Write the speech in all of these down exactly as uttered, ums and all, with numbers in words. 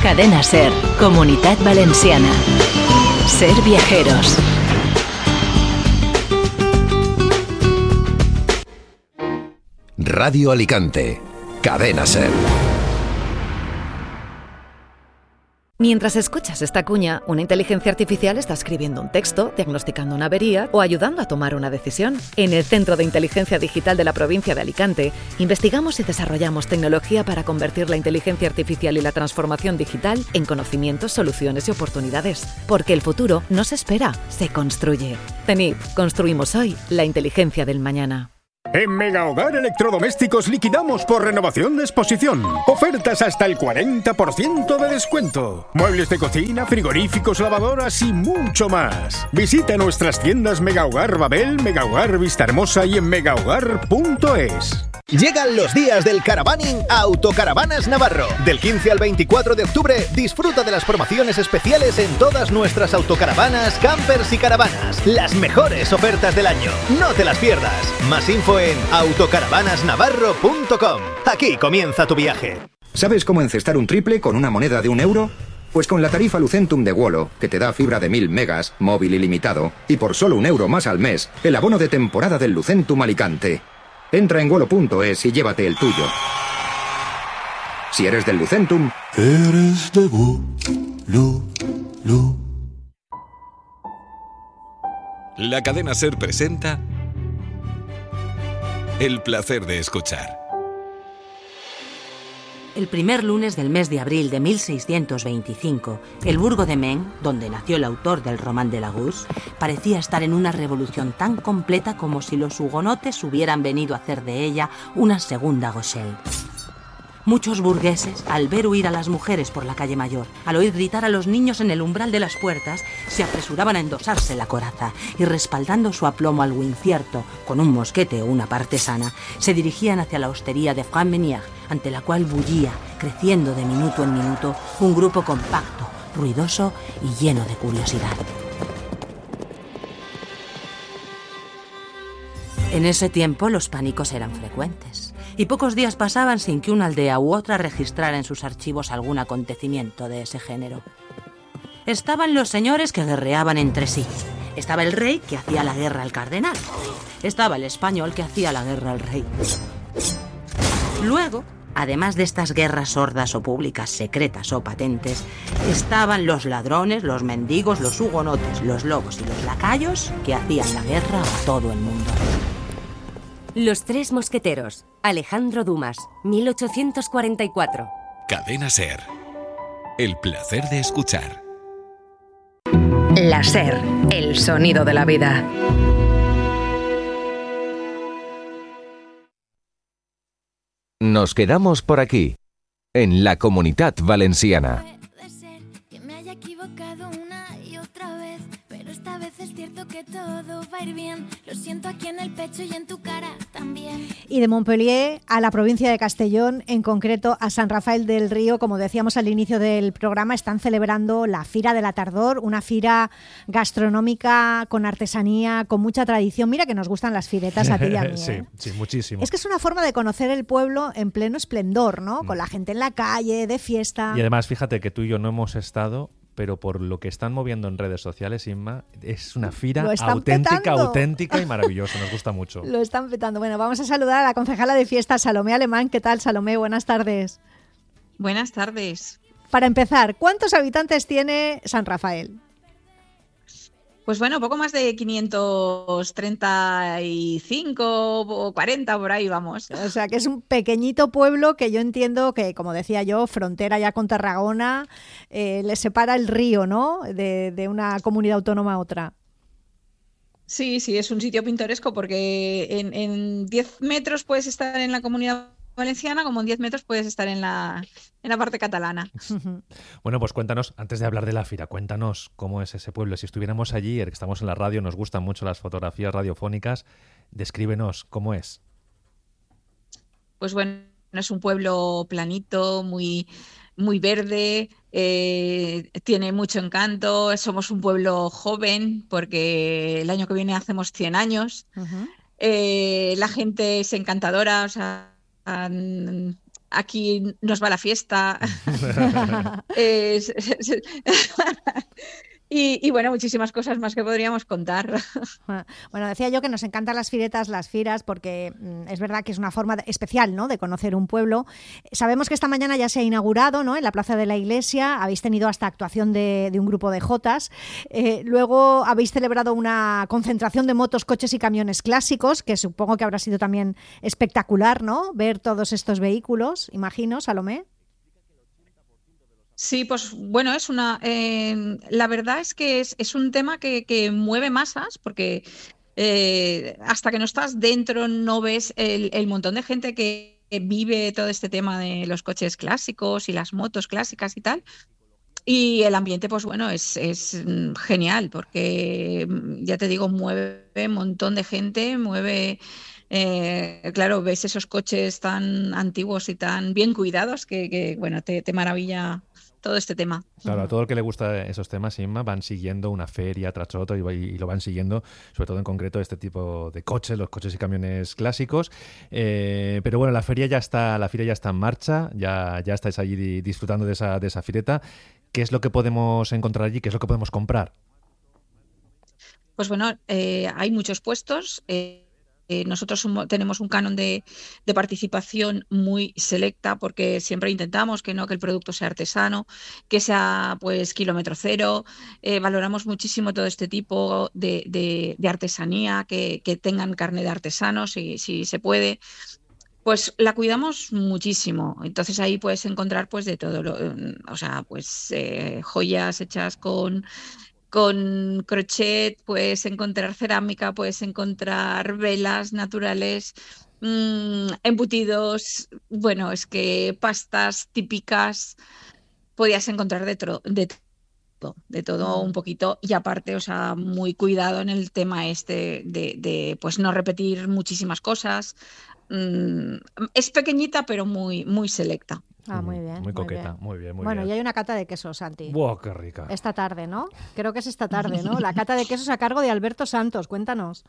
Cadena Ser, Comunitat Valenciana. Ser viajeros. Radio Alicante. Cadena Ser. Mientras escuchas esta cuña, una inteligencia artificial está escribiendo un texto, diagnosticando una avería o ayudando a tomar una decisión. En el Centro de Inteligencia Digital de la provincia de Alicante, investigamos y desarrollamos tecnología para convertir la inteligencia artificial y la transformación digital en conocimientos, soluciones y oportunidades. Porque el futuro no se espera, se construye. Tenid, construimos hoy la inteligencia del mañana. En Mega Hogar Electrodomésticos liquidamos por renovación de exposición. Ofertas hasta el cuarenta por ciento de descuento. Muebles de cocina, frigoríficos, lavadoras y mucho más. Visita nuestras tiendas Mega Hogar Babel, Mega Hogar Vistahermosa y en megahogar punto es. Llegan los días del caravaning a Autocaravanas Navarro. Del quince al veinticuatro de octubre, disfruta de las promociones especiales en todas nuestras autocaravanas, campers y caravanas. Las mejores ofertas del año. No te las pierdas. Más info en autocaravanas navarro punto com. Aquí comienza tu viaje. ¿Sabes cómo encestar un triple con una moneda de un euro? Pues con la tarifa Lucentum de Wolo, que te da fibra de mil megas, móvil ilimitado, y por solo un euro más al mes, el abono de temporada del Lucentum Alicante. Entra en wolo punto es y llévate el tuyo. Si eres del Lucentum, eres de Wolo. La Cadena Ser presenta El placer de escuchar. El primer lunes del mes de abril de mil seiscientos veinticinco, el burgo de Maine, donde nació el autor del Román de la Gauche, parecía estar en una revolución tan completa como si los hugonotes hubieran venido a hacer de ella una segunda Rochelle. Muchos burgueses, al ver huir a las mujeres por la calle Mayor, al oír gritar a los niños en el umbral de las puertas, se apresuraban a endosarse la coraza y, respaldando su aplomo algo incierto, con un mosquete o una partesana, se dirigían hacia la hostería de Franc Meunier, ante la cual bullía, creciendo de minuto en minuto, un grupo compacto, ruidoso y lleno de curiosidad. En ese tiempo los pánicos eran frecuentes, y pocos días pasaban sin que una aldea u otra registrara en sus archivos algún acontecimiento de ese género. Estaban los señores que guerreaban entre sí. Estaba el rey que hacía la guerra al cardenal. Estaba el español que hacía la guerra al rey. Luego, además de estas guerras sordas o públicas, secretas o patentes, estaban los ladrones, los mendigos, los hugonotes, los lobos y los lacayos que hacían la guerra a todo el mundo. Los Tres Mosqueteros, Alejandro Dumas, mil ochocientos cuarenta y cuatro. Cadena Ser. El placer de escuchar. La Ser, el sonido de la vida. Nos quedamos por aquí, en la Comunitat Valenciana. Puede ser que me haya equivocado una y otra vez, pero esta vez es cierto que todo va a ir bien. Lo siento aquí en el pecho y en tu cara también. Y de Montpellier a la provincia de Castellón, en concreto a San Rafael del Río, como decíamos al inicio del programa, están celebrando la Fira de la Tardor, una fira gastronómica con artesanía, con mucha tradición. Mira que nos gustan las firetas a ti y a mí. Sí, ¿eh? sí, muchísimo. Es que es una forma de conocer el pueblo en pleno esplendor, ¿no? Mm. Con la gente en la calle, de fiesta. Y además, fíjate que tú y yo no hemos estado, pero por lo que están moviendo en redes sociales, Inma, es una fira auténtica, petando. auténtica y maravillosa. Nos gusta mucho. Lo están petando. Bueno, vamos a saludar a la concejala de fiesta, Salomé Alemán. ¿Qué tal, Salomé? Buenas tardes. Buenas tardes. Para empezar, ¿cuántos habitantes tiene San Rafael? Pues bueno, poco más de quinientos treinta y cinco o cuarenta, por ahí vamos. O sea, que es un pequeñito pueblo que yo entiendo que, como decía yo, frontera ya con Tarragona, eh, le separa el río, ¿no?, de, de una comunidad autónoma a otra. Sí, sí, es un sitio pintoresco porque en, en diez metros puedes estar en la Comunidad Valenciana, como en diez metros puedes estar en la, en la parte catalana. Bueno, pues cuéntanos, antes de hablar de la Fira, cuéntanos cómo es ese pueblo. Si estuviéramos allí, que estamos en la radio, nos gustan mucho las fotografías radiofónicas, descríbenos cómo es. Pues bueno, es un pueblo planito, muy, muy verde, eh, tiene mucho encanto. Somos un pueblo joven porque el año que viene hacemos cien años. Uh-huh. Eh, la gente es encantadora, o sea, aquí nos va la fiesta. es, es, es, Y, y bueno, muchísimas cosas más que podríamos contar. Bueno, decía yo que nos encantan las firetas, las firas, porque mm, es verdad que es una forma de, especial, ¿no?, de conocer un pueblo. Sabemos que esta mañana ya se ha inaugurado, ¿no?, en la Plaza de la Iglesia. Habéis tenido hasta actuación de, de un grupo de jotas. Eh, luego habéis celebrado una concentración de motos, coches y camiones clásicos, que supongo que habrá sido también espectacular, ¿no?, ver todos estos vehículos, imagino, Salomé. Sí, pues bueno, es una. Eh, la verdad es que es, es un tema que, que mueve masas, porque eh, hasta que no estás dentro no ves el, el montón de gente que vive todo este tema de los coches clásicos y las motos clásicas y tal. Y el ambiente, pues bueno, es, es genial, porque ya te digo, mueve un montón de gente, mueve. Eh, claro, ves esos coches tan antiguos y tan bien cuidados que, que bueno, te, te maravilla todo este tema. Claro, a todo el que le gusta esos temas, Inma, van siguiendo una feria tras otra y, y lo van siguiendo, sobre todo en concreto este tipo de coches, los coches y camiones clásicos. Eh, pero bueno, la feria ya está, la feria ya está en marcha, ya, ya estáis allí disfrutando de esa, de esa fireta. ¿Qué es lo que podemos encontrar allí? ¿Qué es lo que podemos comprar? Pues bueno, eh, hay muchos puestos. Eh, Eh, nosotros somos, tenemos un canon de, de participación muy selecta, porque siempre intentamos que no que el producto sea artesano, que sea pues kilómetro cero. Eh, valoramos muchísimo todo este tipo de, de, de artesanía, que, que tengan carne de artesanos, si, si se puede. Pues la cuidamos muchísimo. Entonces ahí puedes encontrar pues de todo, lo, o sea, pues eh, joyas hechas con Con crochet, puedes encontrar cerámica, puedes encontrar velas naturales, mmm, embutidos, bueno, es que pastas típicas, podías encontrar de, tro- de todo, de todo un poquito, y aparte, o sea, muy cuidado en el tema este de, de pues no repetir muchísimas cosas. Mm, es pequeñita, pero muy, muy selecta. Ah, muy bien. Muy coqueta, muy bien, muy bueno, bien. y hay una cata de quesos, Santi. ¡Buah, qué rica! Esta tarde, ¿no? Creo que es esta tarde, ¿no? La cata de quesos a cargo de Alberto Santos. Cuéntanos.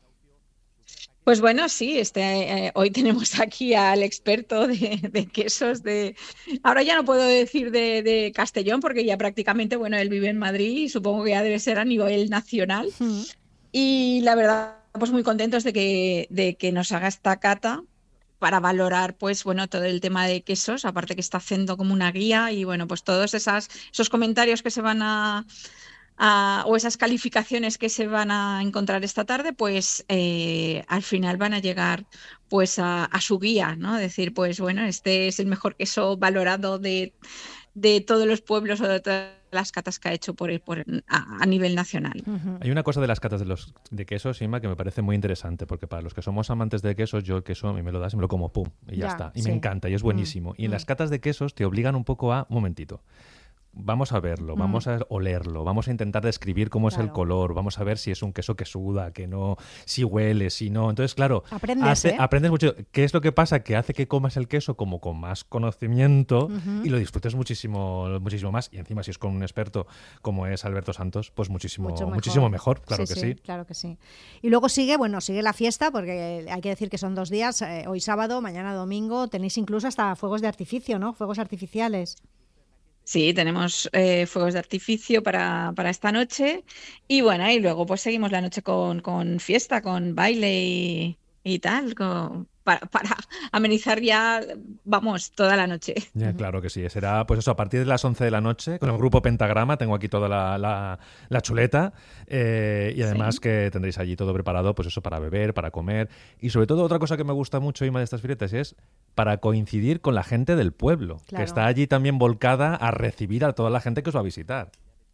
Pues bueno, sí, este, eh, hoy tenemos aquí al experto de, de quesos de... Ahora ya no puedo decir de, de Castellón, porque ya prácticamente, bueno, él vive en Madrid y supongo que ya debe ser a nivel nacional. Mm. Y la verdad, pues muy contentos de que, de que nos haga esta cata, para valorar, pues bueno, todo el tema de quesos, aparte que está haciendo como una guía, y bueno, pues todos esas, esos comentarios que se van a, a o esas calificaciones que se van a encontrar esta tarde, pues eh, al final van a llegar pues a, a su guía, ¿no? Decir, pues bueno, este es el mejor queso valorado de, de todos los pueblos o de todas las catas que ha hecho por, por a, a nivel nacional. Uh-huh. Hay una cosa de las catas de los de quesos, Inma, que me parece muy interesante, porque para los que somos amantes de quesos, yo el queso a mí me lo das y me lo como, pum, y ya, ya está. Y sí. Me encanta, y es buenísimo. Uh-huh. Y en las catas de quesos te obligan un poco a, un momentito, vamos a verlo, mm. vamos a olerlo, vamos a intentar describir cómo claro. es el color, vamos a ver si es un queso que suda, que no, si huele, si no. Entonces, claro, aprendes, hace, ¿eh? aprendes mucho. ¿Qué es lo que pasa? Que hace que comas el queso como con más conocimiento uh-huh. y lo disfrutes muchísimo, muchísimo más. Y encima, si es con un experto como es Alberto Santos, pues muchísimo mejor, muchísimo mejor, claro sí, que sí, sí. Claro que sí. Y luego sigue, bueno, sigue la fiesta, porque hay que decir que son dos días, eh, hoy sábado, mañana domingo, tenéis incluso hasta fuegos de artificio, ¿no? Fuegos artificiales. Sí, tenemos eh, fuegos de artificio para, para esta noche, y bueno, y luego pues seguimos la noche con, con fiesta, con baile y, y tal, con, para, para amenizar ya, vamos, toda la noche. Ya, claro que sí, será pues eso, a partir de las once de la noche, con el grupo Pentagrama, tengo aquí toda la, la, la chuleta, eh, y además sí. que tendréis allí todo preparado, pues eso, para beber, para comer, y sobre todo otra cosa que me gusta mucho, Inma, de estas firetas es para coincidir con la gente del pueblo, claro. que está allí también volcada a recibir a toda la gente que os va a visitar.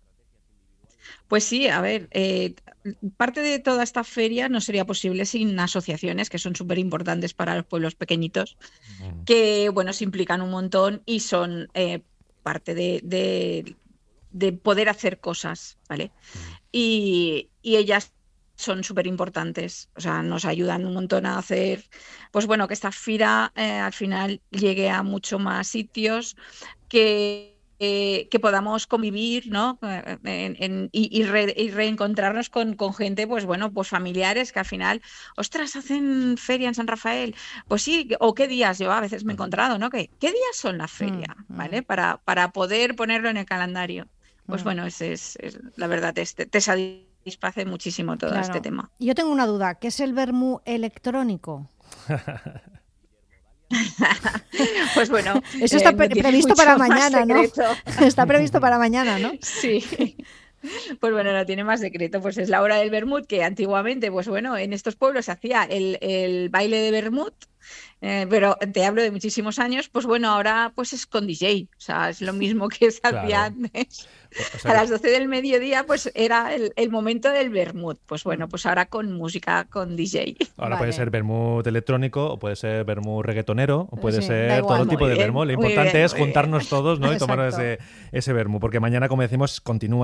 Pues sí, a ver, eh, parte de toda esta feria no sería posible sin asociaciones que son súper importantes para los pueblos pequeñitos, mm. que, bueno, se implican un montón y son eh, parte de, de, de poder hacer cosas, ¿vale? Mm. Y, y ellas son súper importantes, o sea, nos ayudan un montón a hacer, pues bueno, que esta fira eh, al final llegue a mucho más sitios, que eh, que podamos convivir, ¿no? En, en, y, y, re, y reencontrarnos con, con gente, pues bueno, pues familiares que al final, ostras, hacen feria en San Rafael. Pues sí, o qué días, yo a veces me he encontrado, ¿no? ¿Qué, qué días son la feria? Mm, ¿vale? Mm. Para, para poder ponerlo en el calendario. Pues mm. bueno, es, es, es la verdad, es, te, te satisface muchísimo todo claro. este tema. Yo tengo una duda, ¿qué es el vermú electrónico? Pues bueno, eso está eh, pre- previsto para mañana, ¿no? Está previsto para mañana, ¿no? Sí. Pues bueno, no tiene más secreto, pues es la hora del vermut, que antiguamente, pues bueno, en estos pueblos se hacía el, el baile de vermut, eh, pero te hablo de muchísimos años, pues bueno, ahora pues es con D J, o sea, es lo mismo que se hacía claro. antes. O sea, a las doce del mediodía pues era el, el momento del vermut, pues bueno, pues ahora con música, con D J. Ahora vale. puede ser vermut electrónico, o puede ser vermut reggaetonero, o puede sí, ser todo tipo de vermut. Lo importante bien, es juntarnos bien. todos, ¿no? Y tomar ese, ese vermut, porque mañana, como decimos, continúa